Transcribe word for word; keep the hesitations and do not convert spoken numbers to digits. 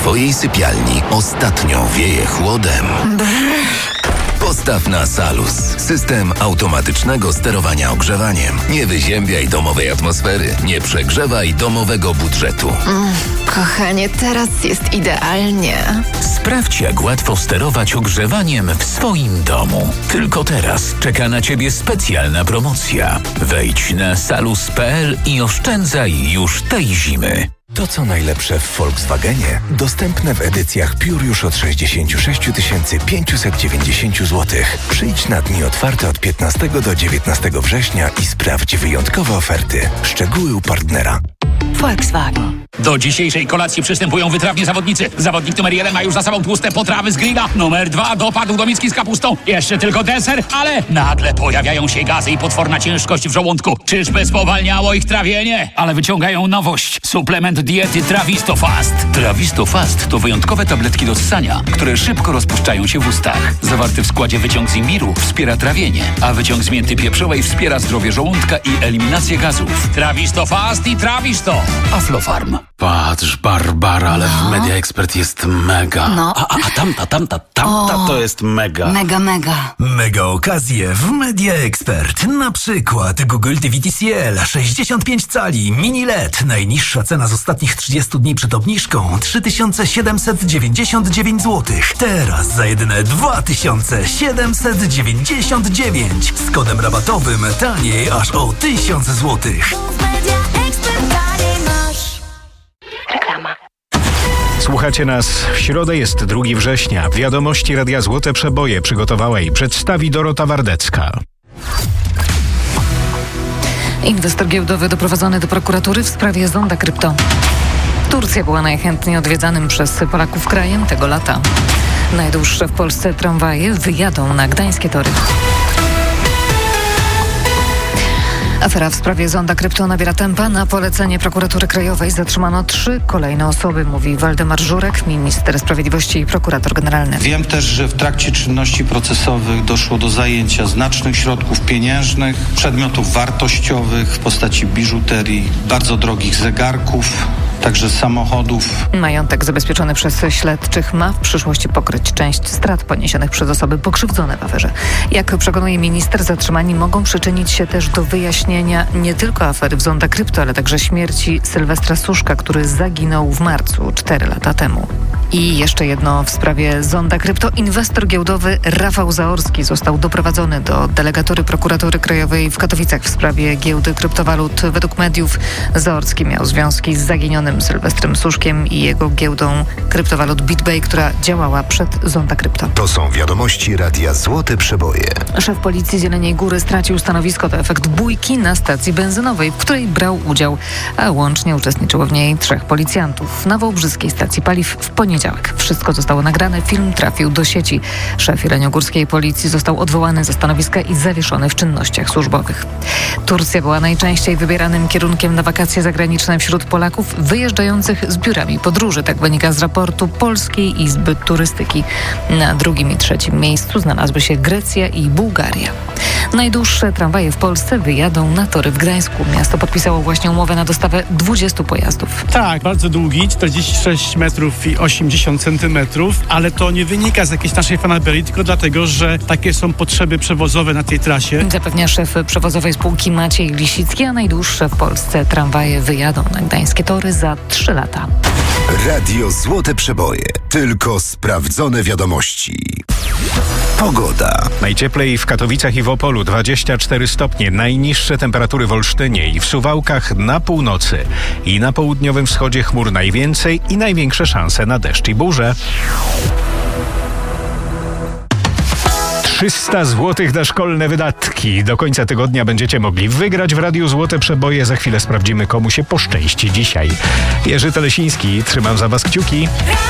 twojej sypialni ostatnio wieje chłodem? Postaw na Salus. System automatycznego sterowania ogrzewaniem. Nie wyziębiaj domowej atmosfery. Nie przegrzewaj domowego budżetu. Mm, kochanie, teraz jest idealnie. Sprawdź, jak łatwo sterować ogrzewaniem w swoim domu. Tylko teraz czeka na Ciebie specjalna promocja. Wejdź na salus kropka p l i oszczędzaj już tej zimy. To, co najlepsze w Volkswagenie, dostępne w edycjach Pure już od sześćdziesiąt sześć tysięcy pięćset dziewięćdziesiąt złotych. Przyjdź na dni otwarte od piętnastego do dziewiętnastego września i sprawdź wyjątkowe oferty. Szczegóły u partnera. Volkswagen. Do dzisiejszej kolacji przystępują wytrawni zawodnicy. Zawodnik numer jeden ma już za sobą tłuste potrawy z grilla. Numer dwa dopadł do miski z kapustą. Jeszcze tylko deser, ale nagle pojawiają się gazy i potworna ciężkość w żołądku. Czyżby spowalniało ich trawienie? Ale wyciągają nowość. Suplement diety Trawisto Fast. Trawisto Fast to wyjątkowe tabletki do ssania, które szybko rozpuszczają się w ustach. Zawarty w składzie wyciąg z imbiru wspiera trawienie, a wyciąg z mięty pieprzowej wspiera zdrowie żołądka i eliminację gazów. Trawisto Fast i Trawisto. Aflofarm. Patrz, Barbara, ale no. w Media Expert jest mega. No. A, a, a tamta, tamta, tamta o, to jest mega. Mega, mega. Mega okazje w Media Expert. Na przykład Google T V T C L sześćdziesiąt pięć cali mini L E D. Najniższa cena z ostatnich trzydziestu dni przed obniżką trzy tysiące siedemset dziewięćdziesiąt dziewięć złotych. Teraz za jedyne dwa tysiące siedemset dziewięćdziesiąt dziewięć. Z kodem rabatowym taniej aż o tysiąc złotych. Reklama. Słuchacie nas w środę, jest drugiego września. Wiadomości Radia Złote Przeboje przygotowała i przedstawi Dorota Wardecka. Inwestor giełdowy doprowadzony do prokuratury w sprawie zonda krypto. Turcja była najchętniej odwiedzanym przez Polaków krajem tego lata. Najdłuższe w Polsce tramwaje wyjadą na gdańskie tory. Afera w sprawie zonda krypto nabiera tempa. Na polecenie prokuratury krajowej zatrzymano trzy kolejne osoby, mówi Waldemar Żurek, minister sprawiedliwości i prokurator generalny. Wiem też, że w trakcie czynności procesowych doszło do zajęcia znacznych środków pieniężnych, przedmiotów wartościowych w postaci biżuterii, bardzo drogich zegarków, także samochodów. Majątek zabezpieczony przez śledczych ma w przyszłości pokryć część strat poniesionych przez osoby pokrzywdzone w aferze. Jak przekonuje minister, zatrzymani mogą przyczynić się też do wyjaśnienia nie tylko afery w zonda krypto, ale także śmierci Sylwestra Suszka, który zaginął w marcu cztery lata temu. I jeszcze jedno w sprawie zonda krypto. Inwestor giełdowy Rafał Zaorski został doprowadzony do delegatury prokuratury krajowej w Katowicach w sprawie giełdy kryptowalut. Według mediów Zaorski miał związki z zaginionym Sylwestrem Suszkiem i jego giełdą kryptowalut BitBay, która działała przed zonda krypto. To są wiadomości Radia Złote Przeboje. Szef policji z Jeleniej Góry stracił stanowisko. To efekt bójki na stacji benzynowej, w której brał udział, a łącznie uczestniczyło w niej trzech policjantów. Na wałbrzyskiej stacji paliw w poniedziałek. Wszystko zostało nagrane, film trafił do sieci. Szef jeleniogórskiej policji został odwołany ze stanowiska i zawieszony w czynnościach służbowych. Turcja była najczęściej wybieranym kierunkiem na wakacje zagraniczne wśród Polaków wyjeżdżających z biurami podróży. Tak wynika z raportu Polskiej Izby Turystyki. Na drugim i trzecim miejscu znalazły się Grecja i Bułgaria. Najdłuższe tramwaje w Polsce wyjadą na tory w Gdańsku. Miasto podpisało właśnie umowę na dostawę dwudziestu pojazdów. Tak, bardzo długi, czterdzieści sześć metrów i osiemdziesiąt centymetrów, ale to nie wynika z jakiejś naszej fanaberii, tylko dlatego, że takie są potrzeby przewozowe na tej trasie. Zapewnia szef przewozowej spółki Maciej Lisicki, a najdłuższe w Polsce tramwaje wyjadą na gdańskie tory za trzy lata. Radio Złote Przeboje. Tylko sprawdzone wiadomości. Pogoda. Najcieplej w Katowicach i w Opolu dwadzieścia cztery stopnie. Najniższe temperatury w Olsztynie i w Suwałkach na północy. I na południowym wschodzie chmur najwięcej i największe szanse na deszcz i burze. trzysta złotych na szkolne wydatki. Do końca tygodnia będziecie mogli wygrać w Radiu Złote Przeboje. Za chwilę sprawdzimy, komu się poszczęści dzisiaj. Jerzy Telesiński, trzymam za was kciuki.